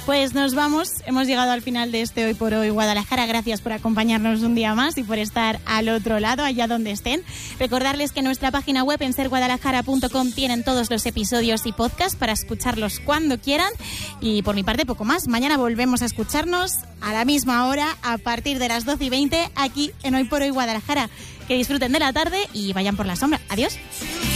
Pues nos vamos, hemos llegado al final de este Hoy por Hoy Guadalajara. Gracias por acompañarnos un día más y por estar al otro lado, allá donde estén. Recordarles que en nuestra página web, en serguadalajara.com, tienen todos los episodios y podcasts para escucharlos cuando quieran. Y por mi parte, poco más. Mañana volvemos a escucharnos a la misma hora, a partir de las 12:20, aquí en Hoy por Hoy Guadalajara. Que disfruten de la tarde y vayan por la sombra. Adiós.